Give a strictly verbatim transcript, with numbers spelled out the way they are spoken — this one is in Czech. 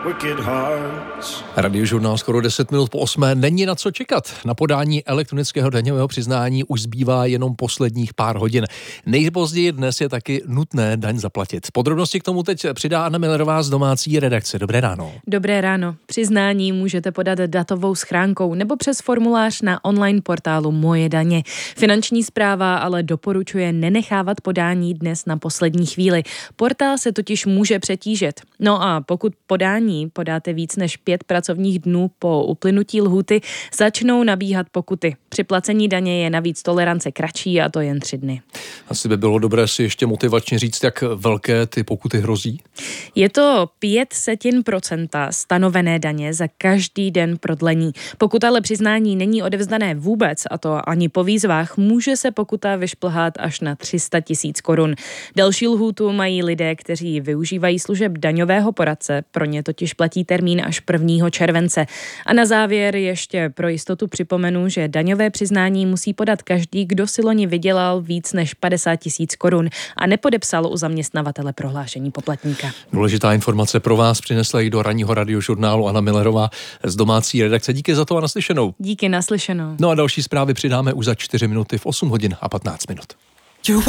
Radiožurnál skoro deset minut po osmé. Není na co čekat. Na podání elektronického daňového přiznání už zbývá jenom posledních pár hodin. Nejpozději dnes je taky nutné daň zaplatit. Podrobnosti k tomu teď přidá Anna Millerová z domácí redakce. Dobré ráno. Dobré ráno. Přiznání můžete podat datovou schránkou nebo přes formulář na online portálu Moje daně. Finanční správa ale doporučuje nenechávat podání dnes na poslední chvíli. Portál se totiž může přetížit. No a pokud podání podáte víc než pět pracovních dnů po uplynutí lhůty, začnou nabíhat pokuty. Při placení daně je navíc tolerance kratší, a to jen tři dny. Asi by bylo dobré si ještě motivačně říct, jak velké ty pokuty hrozí. Je to pět setin procenta stanovené daně za každý den prodlení. Pokud ale přiznání není odevzdané vůbec, a to ani po výzvách, může se pokuta vyšplhat až na tři sta tisíc korun. Další lhůtu mají lidé, kteří využívají služeb daňového poradce, pro ně totiž platí termín až prvního července. A na závěr ještě pro jistotu připomenu, že daňové přiznání musí podat každý, kdo si loni vydělal víc než padesát tisíc korun a nepodepsal u zaměstnavatele prohlášení poplatníka. Důležitá informace pro vás přinesla i do ranního radiožurnálu Anna Millerová z domácí redakce. Díky za to a naslyšenou. Díky, naslyšenou. No a další zprávy přidáme už za čtyři minuty v osm hodin a patnáct minut.